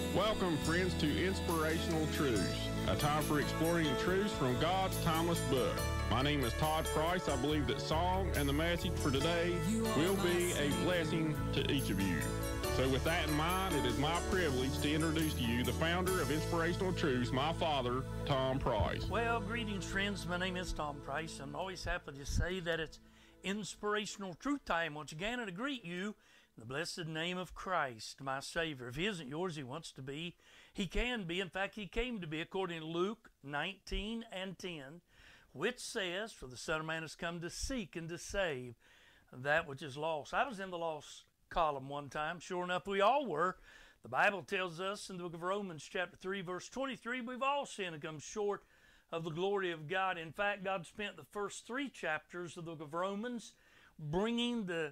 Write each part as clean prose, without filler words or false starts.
Welcome, friends, to Inspirational Truths, a time for exploring the truths from God's timeless book. My name is Todd Price. I believe that song and the message for today will be a blessing to each of you. So with that in mind, it is my privilege to introduce to you the founder of Inspirational Truths, my father, Tom Price. Well, greetings, friends. My name is Tom Price. I'm always happy to say that it's Inspirational Truth Time once again, and to greet you in the blessed name of Christ, my Savior. If He isn't yours, He wants to be. He can be. In fact, He came to be, according to Luke 19 and 10, which says, "For the Son of Man has come to seek and to save that which is lost." I was in the lost column one time. Sure enough, we all were. The Bible tells us in the book of Romans chapter 3, verse 23, we've all sinned and come short of the glory of God. In fact, God spent the first 3 chapters of the book of Romans bringing the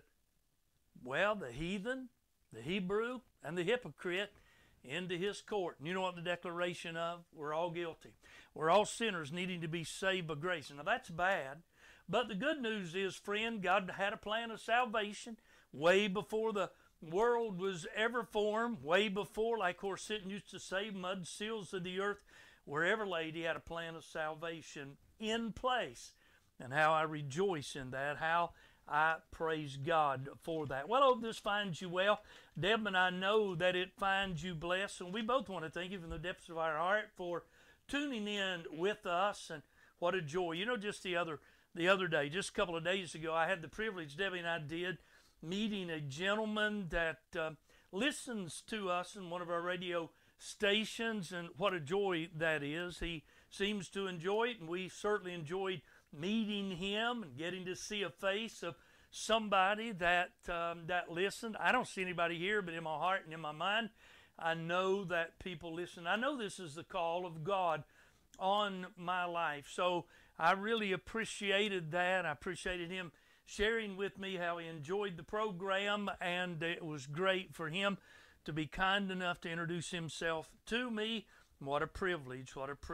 heathen, the Hebrew, and the hypocrite into His court. And you know what the declaration of? We're all guilty. We're all sinners needing to be saved by grace. Now that's bad. But the good news is, friend, God had a plan of salvation way before the world was ever formed, way before, like Horace Hinton used to say, mud seals of the earth were ever laid. He had a plan of salvation in place. And how I rejoice in that, how I praise God for that. Well, I hope this finds you well. Deb and I know that it finds you blessed, and we both want to thank you from the depths of our heart for tuning in with us, and what a joy. You know, just the other day, just a couple of days ago, I had the privilege, Debbie and I did, meeting a gentleman that listens to us in one of our radio stations, and what a joy that is. He seems to enjoy it, and we certainly enjoyed meeting him and getting to see a face of somebody that listened. I don't see anybody here, but in my heart and in my mind, I know that people listen. I know this is the call of God on my life. So I really appreciated that. I appreciated him sharing with me how he enjoyed the program, and it was great for him to be kind enough to introduce himself to me. What a privilege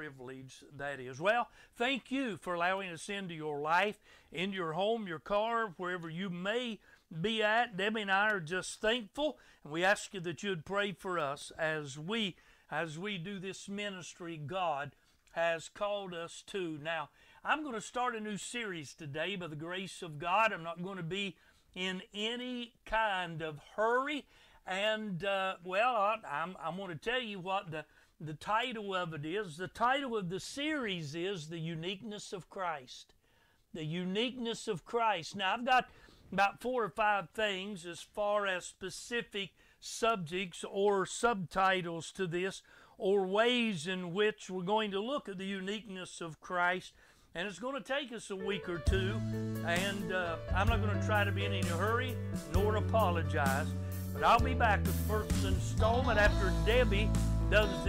that is. Well, thank you for allowing us into your life, into your home, your car, wherever you may be at. Debbie and I are just thankful, and we ask you that you'd pray for us as we do this ministry God has called us to. Now, I'm going to start a new series today by the grace of God. I'm not going to be in any kind of hurry, and I'm going to tell you what the title of it is. The title of the series is The Uniqueness of Christ. The Uniqueness of Christ. Now, I've got about 4 or 5 things as far as specific subjects or subtitles to this, or ways in which we're going to look at the uniqueness of Christ. And it's going to take us a week or two, and I'm not going to try to be in any hurry nor apologize. But I'll be back with the first installment after Debbie does the